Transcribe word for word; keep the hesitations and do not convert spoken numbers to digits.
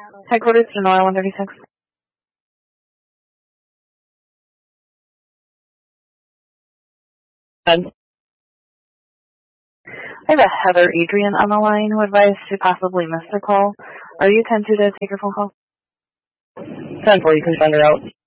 Headquarters to Nora one thirty-six. Good. I have a Heather Adrian on the line who advised to possibly miss the call. Are you attempting to take your phone call? ten four, you can send her out.